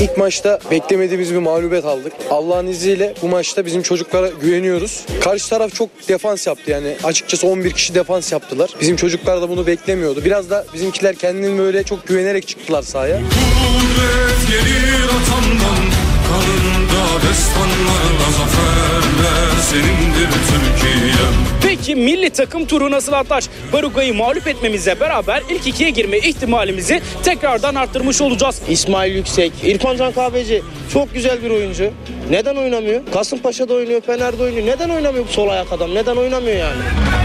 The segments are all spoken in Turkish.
İlk maçta beklemediğimiz bir mağlubiyet aldık. Allah'ın izniyle bu maçta bizim çocuklara güveniyoruz. Karşı taraf çok defans yaptı yani. Açıkçası 11 kişi defans yaptılar. Bizim çocuklar da bunu beklemiyordu. Biraz da bizimkiler kendini böyle çok güvenerek çıktılar sahaya. Kuvvet gelir atandan, kanında destanlarla zaferler senindir Türkiye'm. Peki milli takım turu nasıl atlar? Paraguay'ı mağlup etmemizle beraber ilk ikiye girme ihtimalimizi tekrardan arttırmış olacağız. İsmail Yüksek, İrfan Can Kahveci çok güzel bir oyuncu. Neden oynamıyor? Kasımpaşa'da oynuyor, Fener'de oynuyor. Neden oynamıyor bu sol ayak adam? Neden oynamıyor yani?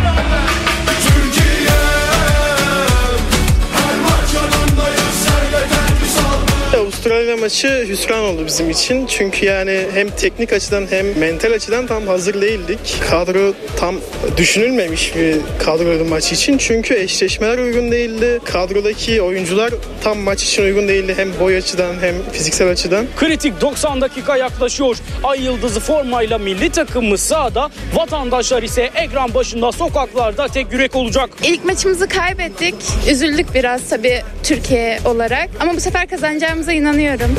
Avustralya maçı hüsran oldu bizim için. Çünkü yani hem teknik açıdan hem mental açıdan tam hazır değildik. Kadro tam düşünülmemiş bir kadroydu maç için. Çünkü eşleşmeler uygun değildi. Kadrodaki oyuncular tam maç için uygun değildi. Hem boy açıdan hem fiziksel açıdan. Kritik 90 dakika yaklaşıyor. Ay yıldızı formayla milli takımımız sahada, vatandaşlar ise ekran başında, sokaklarda tek yürek olacak. İlk maçımızı kaybettik. Üzüldük biraz tabii Türkiye olarak. Ama bu sefer kazanacağımıza inanıyorum.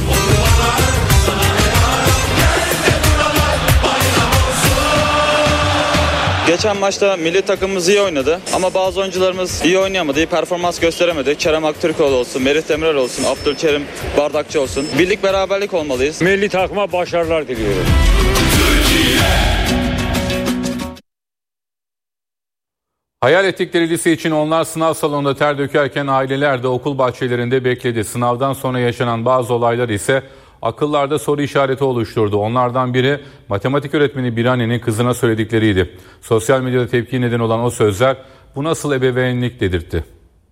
Geçen maçta milli takımımız iyi oynadı ama bazı oyuncularımız iyi oynayamadı, iyi performans gösteremedi. Kerem Aktürkoğlu olsun, Merih Demirel olsun, Abdülkerim Bardakçı olsun. Birlik beraberlik olmalıyız. Milli takıma başarılar diliyorum. Hayal ettikleri lise için onlar sınav salonunda ter dökerken aileler de okul bahçelerinde bekledi. Sınavdan sonra yaşanan bazı olaylar ise akıllarda soru işareti oluşturdu. Onlardan biri matematik öğretmeni bir annenin kızına söyledikleriydi. Sosyal medyada tepki neden olan o sözler bu nasıl ebeveynlik dedirtti.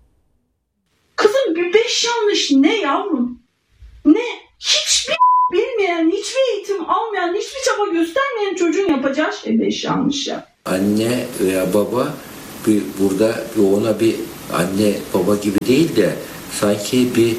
Kızım bir 5 yanlış ne yavrum? Ne? Hiçbir bilmeyen, hiçbir eğitim almayan, hiçbir çaba göstermeyen çocuğun yapacağı şey 5 yanlış ya. Anne veya baba burada ona bir anne baba gibi değil de sanki bir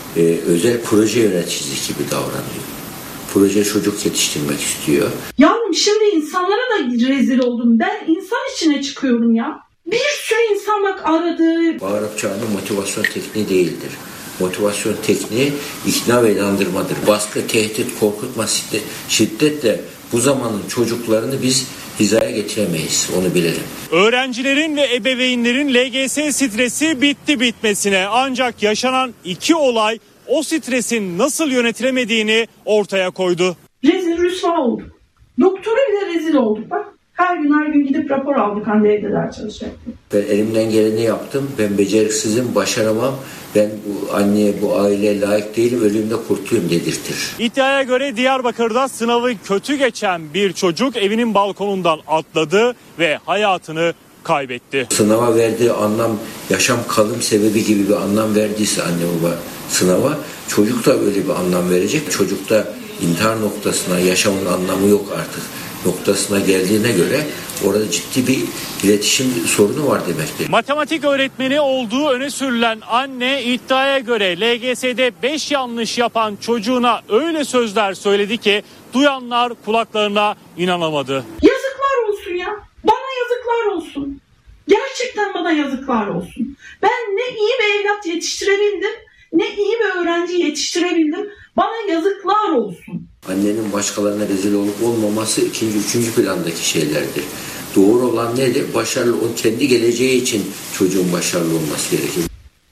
özel proje yöneticisi gibi davranıyor. Proje çocuk yetiştirmek istiyor. Yavrum şimdi insanlara da rezil oldum. Ben insan içine çıkıyorum ya. Bir sürü insan bak aradı. Bağırıp çağırma motivasyon tekniği değildir. Motivasyon tekniği ikna ve inandırmadır. Baskı, tehdit, korkutma, şiddetle bu zamanın çocuklarını biz hizaya getiremeyiz, onu bilelim. Öğrencilerin ve ebeveynlerin LGS stresi bitti bitmesine, ancak yaşanan iki olay o stresin nasıl yönetilemediğini ortaya koydu. Rezil rüsva olduk. Doktora bile rezil olduk bak. Her gün gidip rapor aldık, Hande evde ders çalışacaktım. Ben elimden geleni yaptım. Ben beceriksizim, başaramam. Ben bu anneye, bu aileye layık değilim, ölümde kurtuyum dedirtir. İddiaya göre Diyarbakır'da sınavı kötü geçen bir çocuk evinin balkonundan atladı ve hayatını kaybetti. Sınava verdiği anlam, yaşam kalım sebebi gibi bir anlam verdiyse anne baba sınava, çocuk da öyle bir anlam verecek. Çocuk da intihar noktasına, yaşamın anlamı yok artık noktasına geldiğine göre orada ciddi bir iletişim sorunu var demektir. Matematik öğretmeni olduğu öne sürülen anne iddiaya göre LGS'de 5 yanlış yapan çocuğuna öyle sözler söyledi ki duyanlar kulaklarına inanamadı. Yazıklar olsun ya. Bana yazıklar olsun. Gerçekten bana yazıklar olsun. Ben ne iyi bir evlat yetiştirebildim, ne iyi bir öğrenci yetiştirebildim. Bana yazıklar olsun. Annenin başkalarına rezil olup olmaması ikinci, üçüncü plandaki şeylerdir. Doğru olan nedir? Başarılı, o kendi geleceği için çocuğun başarılı olması gerekir.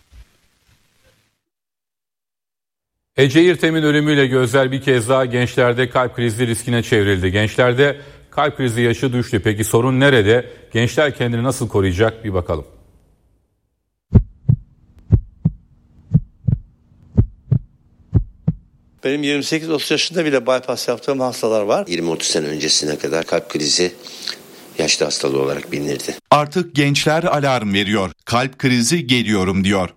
Ece İrtem'in ölümüyle gözler bir kez daha gençlerde kalp krizi riskine çevrildi. Gençlerde kalp krizi yaşı düştü. Peki sorun nerede? Gençler kendini nasıl koruyacak? Bir bakalım. Benim 28-30 yaşında bile bypass yaptığım hastalar var. 20-30 sene öncesine kadar kalp krizi yaşlı hastalığı olarak bilinirdi. Artık gençler alarm veriyor. Kalp krizi geliyorum diyor.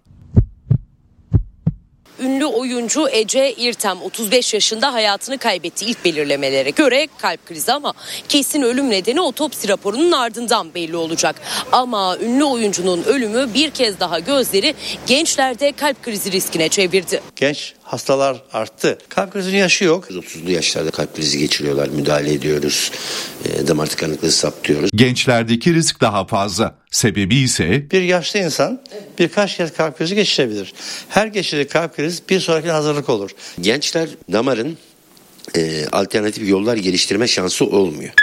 Ünlü oyuncu Ece İrtem 35 yaşında hayatını kaybetti. İlk belirlemelere göre kalp krizi ama kesin ölüm nedeni otopsi raporunun ardından belli olacak. Ama ünlü oyuncunun ölümü bir kez daha gözleri gençlerde kalp krizi riskine çevirdi. Genç hastalar arttı. Kalp krizinin yaşı yok. 30'lu yaşlarda kalp krizi geçiriyorlar. Müdahale ediyoruz. Damar tıkanıklığı saptıyoruz. Gençlerdeki risk daha fazla. Sebebi ise bir yaşlı insan birkaç kez kalp krizi geçirebilir. Her geçirdiği kalp krizi bir sonraki sonraki hazırlık olur. Gençler damarın alternatif yollar geliştirme şansı olmuyor.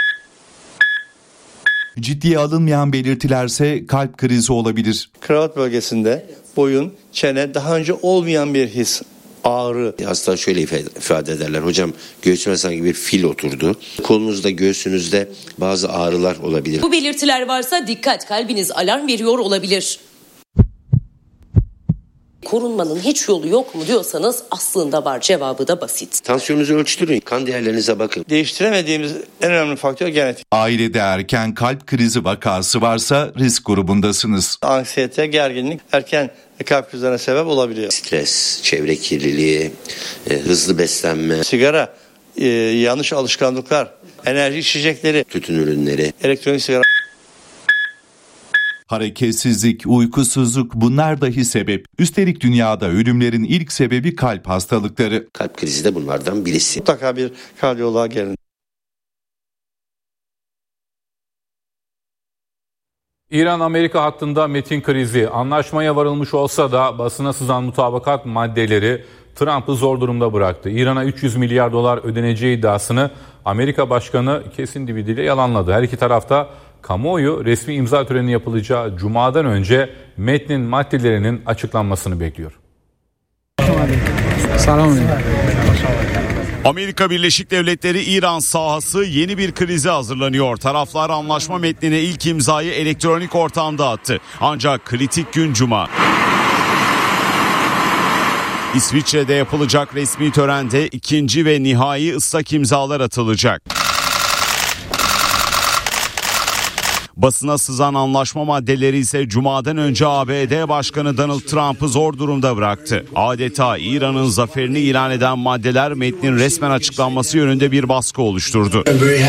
Ciddiye alınmayan belirtilerse kalp krizi olabilir. Kravat bölgesinde boyun, çene daha önce olmayan bir his, ağrı. Hastalar şöyle ifade ederler. Hocam göğsüme sanki bir fil oturdu. Kolunuzda, göğsünüzde bazı ağrılar olabilir. Bu belirtiler varsa dikkat, kalbiniz alarm veriyor olabilir. Korunmanın hiç yolu yok mu diyorsanız aslında var, cevabı da basit. Tansiyonunuzu ölçtürün, kan değerlerinize bakın. Değiştiremediğimiz en önemli faktör genetik. Ailede erken kalp krizi vakası varsa risk grubundasınız. Anksiyete, gerginlik erken kalp krizlerine sebep olabiliyor. Stres, çevre kirliliği, hızlı beslenme, sigara, yanlış alışkanlıklar, enerji içecekleri, tütün ürünleri, elektronik sigara. Hareketsizlik, uykusuzluk bunlar dahi sebep. Üstelik dünyada ölümlerin ilk sebebi kalp hastalıkları. Kalp krizi de bunlardan birisi. Mutlaka bir kardiyoloğa gelin. İran-Amerika hattında metin krizi. Anlaşmaya varılmış olsa da basına sızan mutabakat maddeleri Trump'ı zor durumda bıraktı. İran'a 300 milyar dolar ödeneceği iddiasını Amerika Başkanı kesin dividiyle yalanladı. Her iki tarafta kamuoyu resmi imza töreni yapılacağı Cuma'dan önce metnin maddelerinin açıklanmasını bekliyor. Amerika Birleşik Devletleri İran sahası yeni bir krize hazırlanıyor. Taraflar anlaşma metnine ilk imzayı elektronik ortamda attı. Ancak kritik gün Cuma. İsviçre'de yapılacak resmi törende ikinci ve nihai ıslak imzalar atılacak. Basına sızan anlaşma maddeleri ise Cuma'dan önce ABD Başkanı Donald Trump'ı zor durumda bıraktı. Adeta İran'ın zaferini ilan eden maddeler metnin resmen açıklanması yönünde bir baskı oluşturdu.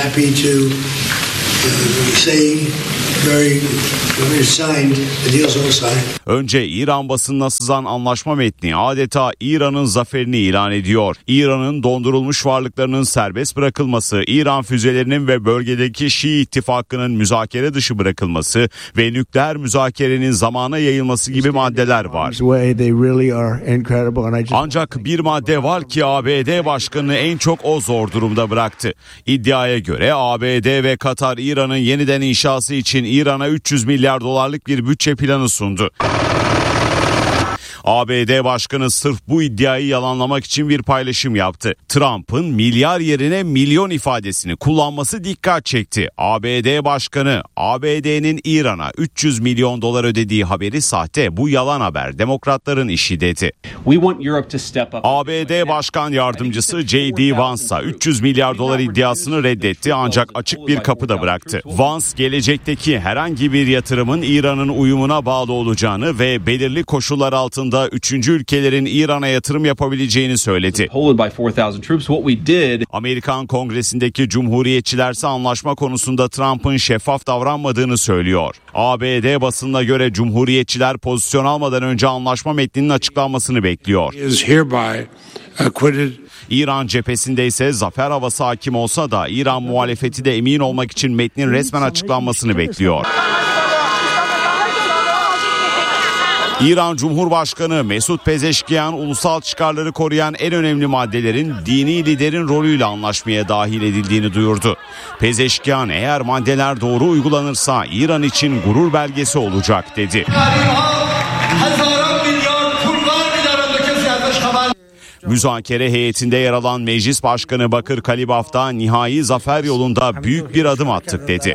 Önce İran basınına sızan anlaşma metni adeta İran'ın zaferini ilan ediyor. İran'ın dondurulmuş varlıklarının serbest bırakılması, İran füzelerinin ve bölgedeki Şii ittifakının müzakere dışı bırakılması ve nükleer müzakerenin zamana yayılması gibi maddeler var. Ancak bir madde var ki ABD Başkanı'nı en çok o zor durumda bıraktı. İddiaya göre ABD ve Katar İran'ın yeniden inşası için İran'a 300 milyar dolarlık bir bütçe planı sundu. ABD Başkanı sırf bu iddiayı yalanlamak için bir paylaşım yaptı. Trump'ın milyar yerine milyon ifadesini kullanması dikkat çekti. ABD Başkanı ABD'nin İran'a 300 milyon dolar ödediği haberi sahte, bu yalan haber, demokratların işi dedi. ABD Başkan Yardımcısı J.D. Vance 300 milyar dolar iddiasını reddetti ancak açık bir kapı da bıraktı. Vance gelecekteki herhangi bir yatırımın İran'ın uyumuna bağlı olacağını ve belirli koşullar altında üçüncü ülkelerin İran'a yatırım yapabileceğini söyledi. Amerikan Kongresi'ndeki Cumhuriyetçilerse anlaşma konusunda Trump'ın şeffaf davranmadığını söylüyor. ABD basınına göre Cumhuriyetçiler pozisyon almadan önce anlaşma metninin açıklanmasını bekliyor. İran cephesinde ise zafer havası hakim olsa da İran muhalefeti de emin olmak için metnin resmen açıklanmasını bekliyor. İran Cumhurbaşkanı Mesut Pezeşkiyan ulusal çıkarları koruyan en önemli maddelerin dini liderin rolüyle anlaşmaya dahil edildiğini duyurdu. Pezeşkiyan eğer maddeler doğru uygulanırsa İran için gurur belgesi olacak dedi. Müzakere heyetinde yer alan Meclis Başkanı Bakır Kalibaf da nihai zafer yolunda büyük bir adım attık dedi.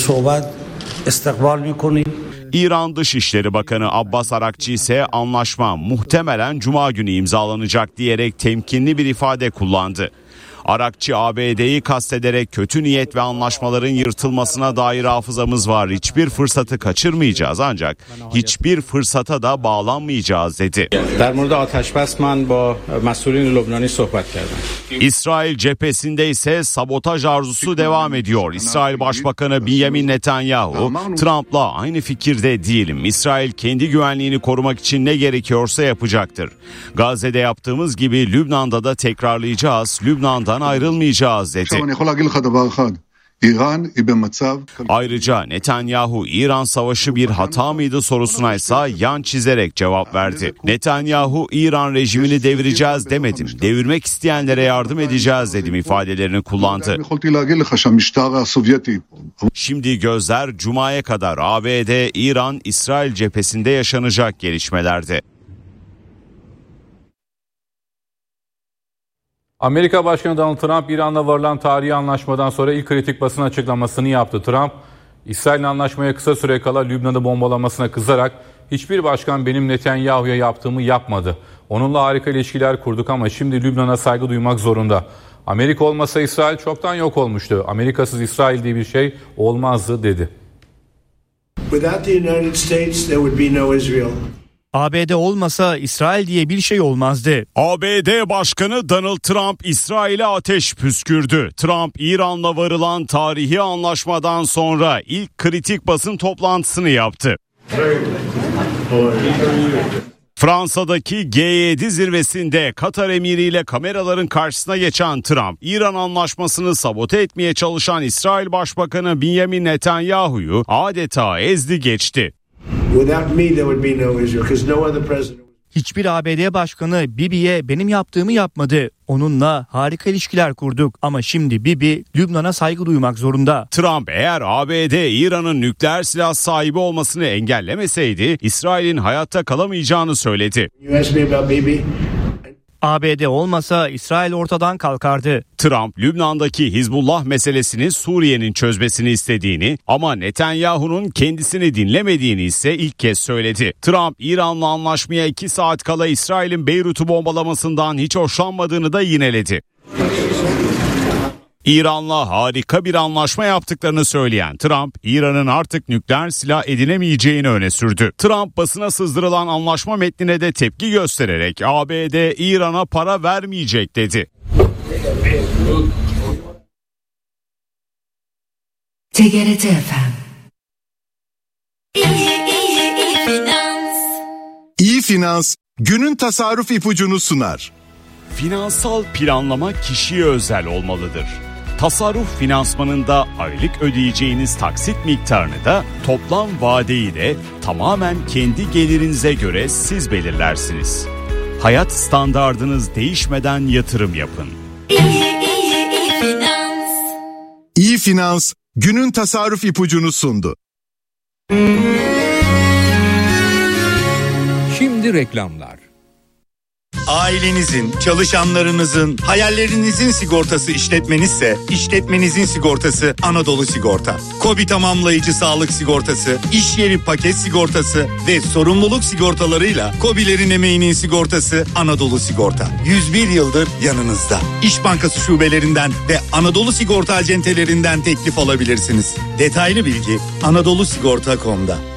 İran Dışişleri Bakanı Abbas Arakçı ise anlaşma muhtemelen Cuma günü imzalanacak diyerek temkinli bir ifade kullandı. Arakçı ABD'yi kastederek kötü niyet ve anlaşmaların yırtılmasına dair hafızamız var. Hiçbir fırsatı kaçırmayacağız ancak hiçbir fırsata da bağlanmayacağız dedi. İsrail cephesinde ise sabotaj arzusu devam ediyor. İsrail Başbakanı Benjamin Netanyahu, Trump'la aynı fikirde değilim. İsrail kendi güvenliğini korumak için ne gerekiyorsa yapacaktır. Gazze'de yaptığımız gibi Lübnan'da da tekrarlayacağız. Lübnan'dan ayrılmayacağız dedi. Ayrıca Netanyahu İran savaşı bir hata mıydı sorusuna ise yan çizerek cevap verdi. Netanyahu İran rejimini devireceğiz demedim. Devirmek isteyenlere yardım edeceğiz dedim ifadelerini kullandı. Şimdi gözler Cuma'ya kadar ABD, İran, İsrail cephesinde yaşanacak gelişmelerde. Amerika Başkanı Donald Trump, İran'la varılan tarihi anlaşmadan sonra ilk kritik basın açıklamasını yaptı. Trump, İsrail'in anlaşmaya kısa süre kala Lübnan'ı bombalamasına kızarak hiçbir başkan benim Netanyahu'ya yaptığımı yapmadı. Onunla harika ilişkiler kurduk ama şimdi Lübnan'a saygı duymak zorunda. Amerika olmasa İsrail çoktan yok olmuştu. Amerikasız İsrail diye bir şey olmazdı dedi. Without the United States there would be no Israel. ABD olmasa İsrail diye bir şey olmazdı. ABD Başkanı Donald Trump İsrail'e ateş püskürdü. Trump, İran'la varılan tarihi anlaşmadan sonra ilk kritik basın toplantısını yaptı. Fransa'daki G7 zirvesinde Katar emiriyle kameraların karşısına geçen Trump, İran anlaşmasını sabote etmeye çalışan İsrail Başbakanı Benjamin Netanyahu'yu adeta ezdi geçti. Hiçbir ABD başkanı Bibi'ye benim yaptığımı yapmadı. Onunla harika ilişkiler kurduk ama şimdi Bibi Lübnan'a saygı duymak zorunda. Trump eğer ABD İran'ın nükleer silah sahibi olmasını engellemeseydi İsrail'in hayatta kalamayacağını söyledi. ABD olmasa İsrail ortadan kalkardı. Trump, Lübnan'daki Hizbullah meselesini Suriye'nin çözmesini istediğini ama Netanyahu'nun kendisini dinlemediğini ise ilk kez söyledi. Trump, İran'la anlaşmaya 2 saat kala İsrail'in Beyrut'u bombalamasından hiç hoşlanmadığını da yineledi. İran'la harika bir anlaşma yaptıklarını söyleyen Trump, İran'ın artık nükleer silah edinemeyeceğini öne sürdü. Trump basına sızdırılan anlaşma metnine de tepki göstererek ABD İran'a para vermeyecek dedi. TGRT FM. İyi Finans, günün tasarruf ipucunu sunar. Finansal planlama kişiye özel olmalıdır. Tasarruf finansmanında aylık ödeyeceğiniz taksit miktarını da toplam vadeyi de tamamen kendi gelirinize göre siz belirlersiniz. Hayat standardınız değişmeden yatırım yapın. İyi Finans, günün tasarruf ipucunu sundu. Şimdi reklamlar. Ailenizin, çalışanlarınızın, hayallerinizin sigortası işletmenizse, işletmenizin sigortası Anadolu Sigorta. KOBİ tamamlayıcı sağlık sigortası, iş yeri paket sigortası ve sorumluluk sigortalarıyla KOBİ'lerin emeğinin sigortası Anadolu Sigorta. 101 yıldır yanınızda. İş Bankası şubelerinden ve Anadolu Sigorta acentelerinden teklif alabilirsiniz. Detaylı bilgi anadolusigorta.com'da.